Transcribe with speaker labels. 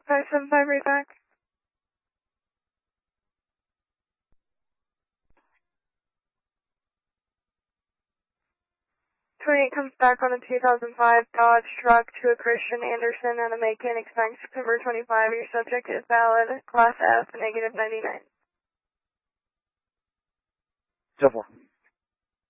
Speaker 1: 575 right back. 28 comes back on a 2005 Dodge truck to a Christian Anderson and a Macon, expecting September 25. Your subject is valid, Class F, -99.
Speaker 2: 04.